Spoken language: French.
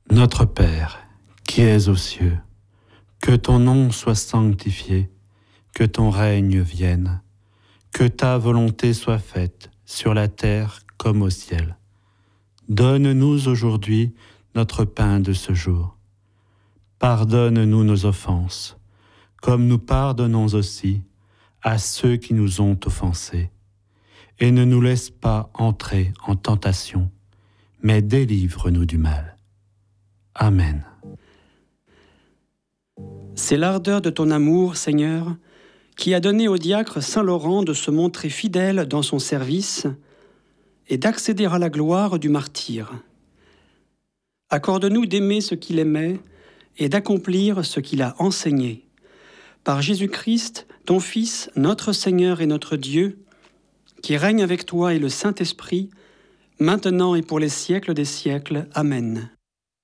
Notre Père, qui es aux cieux, que ton nom soit sanctifié, que ton règne vienne, que ta volonté soit faite sur la terre comme au ciel. Donne-nous aujourd'hui notre pain de ce jour. Pardonne-nous nos offenses, comme nous pardonnons aussi à ceux qui nous ont offensés. Et ne nous laisse pas entrer en tentation, mais délivre-nous du mal. Amen. C'est l'ardeur de ton amour, Seigneur, qui a donné au diacre Saint Laurent de se montrer fidèle dans son service et d'accéder à la gloire du martyr. Accorde-nous d'aimer ce qu'il aimait et d'accomplir ce qu'il a enseigné. Par Jésus-Christ, ton Fils, notre Seigneur et notre Dieu, qui règne avec toi et le Saint-Esprit, maintenant et pour les siècles des siècles. Amen.